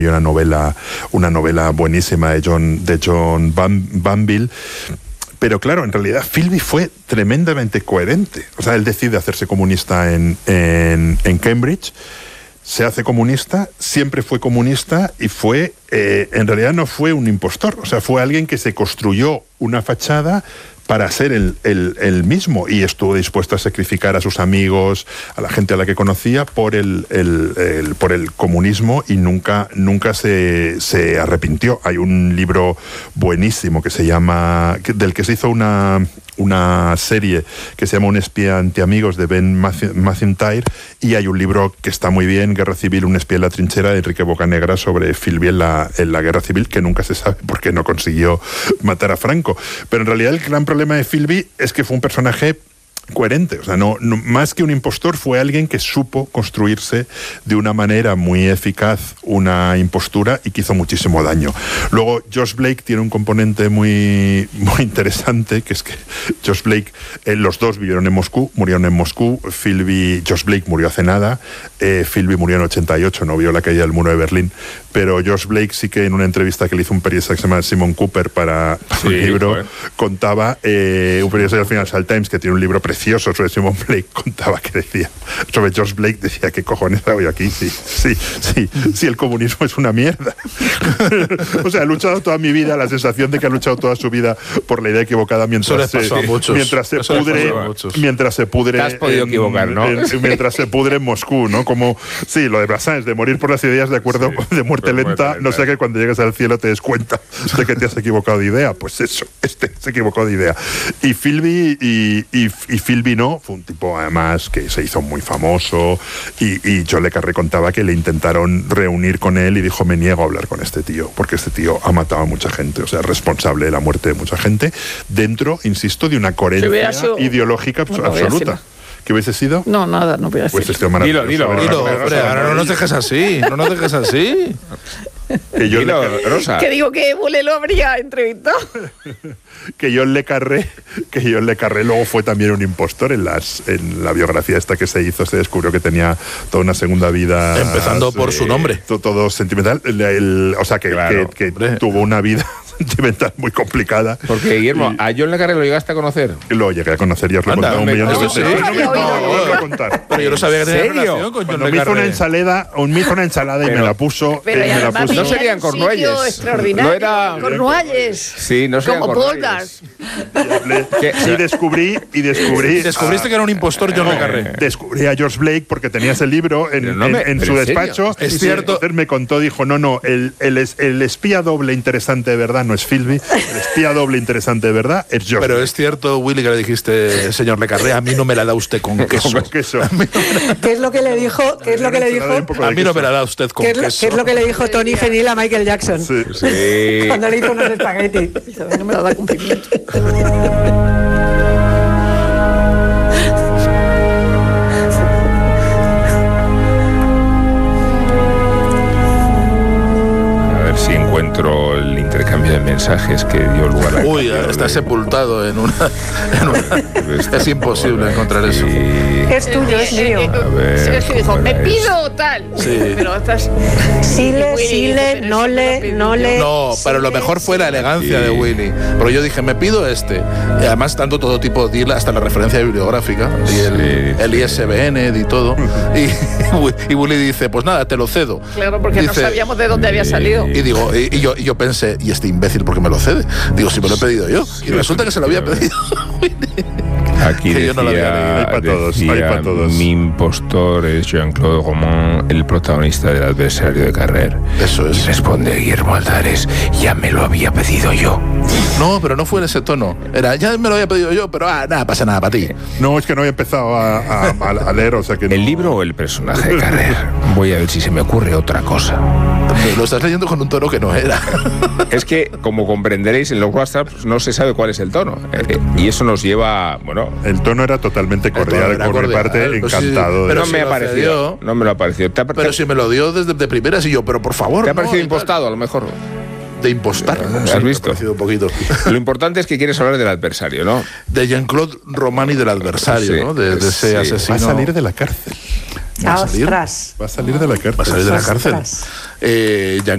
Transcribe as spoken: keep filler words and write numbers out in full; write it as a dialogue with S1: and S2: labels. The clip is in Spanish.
S1: una novela, una novela buenísima de John, de John Ban, Banville. Pero claro, en realidad Philby fue tremendamente coherente. O sea, él decide hacerse comunista en, en, en Cambridge, se hace comunista, siempre fue comunista y fue, eh, en realidad no fue un impostor. O sea, fue alguien que se construyó una fachada para ser el, el, el mismo, y estuvo dispuesto a sacrificar a sus amigos, a la gente a la que conocía, por el, el, el, por el comunismo, y nunca, nunca se, se arrepintió. Hay un libro buenísimo que se llama, del que se hizo una, una serie que se llama Un espía antiamigos, de Ben Macintyre, y hay un libro que está muy bien, Guerra Civil, un espía en la trinchera, de Enrique Bocanegra, sobre Philby en la, en la Guerra Civil, que nunca se sabe por qué no consiguió matar a Franco. Pero en realidad el gran problema de Philby es que fue un personaje coherente. O sea, no, no, más que un impostor, fue alguien que supo construirse de una manera muy eficaz una impostura y que hizo muchísimo daño. Luego, Josh Blake tiene un componente muy, muy interesante, que es que Josh Blake, eh, los dos vivieron en Moscú, murieron en Moscú. Philby, Josh Blake murió hace nada, eh, Philby murió en ochenta y ocho, no vio la caída del muro de Berlín, pero Josh Blake sí que en una entrevista que le hizo un periodista que se llama Simon Cooper para, para sí, un libro, bueno. contaba, eh, un periodista del Financial Times, que tiene un libro precioso sobre Simon Blake, contaba que decía, sobre Josh Blake, decía, ¿qué cojones hago yo aquí? Sí, sí, sí, sí, el comunismo es una mierda. O sea, he luchado toda mi vida, la sensación de que ha luchado toda su vida por la idea equivocada mientras se, mientras se pudre, mientras se pudre.
S2: Te has podido en, equivocar, ¿no?
S1: En, mientras se pudre en Moscú, ¿no? Como, sí, lo de Brassens, de morir por las ideas de acuerdo, sí, de muerte lenta, muerte lenta, no sé, que cuando llegues al cielo te des cuenta de que te has equivocado de idea. Pues eso, este se equivocó de idea. Y Philby, y, y, y Philby no, fue un tipo además que se hizo muy famoso, y, y John le Carré contaba que le intentaron reunir con él y dijo, me niego a hablar con este tío, porque este tío ha matado a mucha gente, o sea, es responsable de la muerte de mucha gente, dentro, insisto, de una coherencia sido... ideológica no, absoluta. ¿Qué hubiese sido?
S3: No, nada, no voy a decir.
S1: Pues este dilo,
S4: dilo, dilo, hombre, ahora no nos dejes así, no nos dejes así.
S1: Que yo
S2: dilo,
S1: le...
S2: Rosa.
S3: Que digo que Bule lo habría entrevistado.
S1: que John le Carré, que John le Carré luego fue también un impostor en las en la biografía esta que se hizo, se descubrió que tenía toda una segunda vida.
S4: Empezando por eh, su nombre.
S1: Todo, todo sentimental. El, el, o sea, que, claro, que, que tuvo una vida sentimental muy complicada.
S2: Porque, Guillermo, ¿a John le Carré lo llegaste a conocer?
S1: Lo llegué a conocer, ya os lo he contado un millón de veces.
S4: Sí, no me voy a contar. Pero yo no sabía que tenía relación con John
S1: le Carré. Me hizo una ensalada, me hizo una ensalada y me la puso.
S3: Pero
S1: me la puso.
S2: No serían Cornualles.
S3: Extraordinario.
S2: No era
S3: Cornualles.
S2: Sí, no serían
S3: como
S2: Cornualles.
S1: Sí, descubrí y descubrí.
S4: Descubriste a, que era un impostor John le Carré.
S1: Descubrí a George Blake porque tenía ese libro en, no me, en, en su en despacho.
S4: Es cierto.
S1: Entonces me contó, dijo, no, no, el, el, el espía doble interesante de verdad no es Philby, el espía doble interesante de verdad es George
S4: Pero
S1: Blake.
S4: Es cierto, Willy, que le dijiste, señor le Carré, a mí no me la da usted con queso.
S1: Con queso.
S5: ¿Qué es lo que le dijo? ¿Qué es lo que le dijo?
S4: A mí no me la da usted con
S5: ¿Qué es lo,
S4: queso.
S5: ¿Qué es lo que le dijo Tony Genil a Michael Jackson?
S1: Sí.
S2: Sí.
S5: Cuando le hizo unos espaguetis.
S3: No me la da cumplimiento.
S2: Si encuentro el intercambio de mensajes que dio lugar a...
S4: Uy, está de... sepultado en una... En una es, es imposible encontrar eso.
S5: Es tuyo, es mío.
S3: A ver, sí, dijo, me pido tal.
S4: Sí.
S3: Pero estás...
S5: Sile, sile, no le, no le...
S4: No, pero lo mejor fue la elegancia sí. de Willy. Porque yo dije, me pido este. Y además, tanto todo tipo de deal, hasta la referencia bibliográfica, y el, sí. el I S B N y todo. Y, y Willy dice, pues nada, te lo cedo.
S3: Claro, porque
S4: dice,
S3: no sabíamos de dónde había salido.
S4: Y digo, y, y, yo, y yo pensé, ¿y este imbécil por qué me lo cede? Digo, si me lo he pedido yo. Y resulta que se lo había pedido
S2: Aquí decía,
S1: no hay para todos,
S2: decía,
S1: hay para todos.
S2: Mi impostor es Jean-Claude Gaumont, el protagonista del Adversario de Carrer.
S4: Eso es.
S2: Y responde Guillermo Aldares, ya me lo había pedido yo.
S4: No, pero no fue en ese tono. Era, ya me lo había pedido yo, pero ah, nada, pasa nada para ti.
S1: No, es que no había empezado a, a, a leer, o sea que no.
S2: ¿El libro o el personaje de Carrer? Voy a ver si se me ocurre otra cosa.
S4: Lo estás leyendo con un tono que no era.
S2: Es que, como comprenderéis, en los WhatsApp no se sabe cuál es el tono. Eh, y eso nos lleva, bueno...
S1: El tono era totalmente cordial, era por cordial, mi parte, pues encantado.
S2: Sí, pero no
S4: si
S2: me ha parecido. No me lo ha parecido. ¿Te ha,
S4: pero te, si me lo dio desde de primeras y yo, pero por favor.
S2: ¿Te ha
S4: no,
S2: parecido impostado, a lo mejor?
S4: De impostar.
S2: ¿Has
S4: sí,
S2: visto?
S4: Un poquito.
S2: Lo importante es que quieres hablar del Adversario, ¿no?
S4: De Jean-Claude Romani del Adversario, sí, ¿no? De, de ese sí. asesino.
S1: Va a salir de la cárcel.
S5: ¿Va a salir?
S1: Va a salir de la cárcel.
S4: Va a salir de la cárcel. Eh,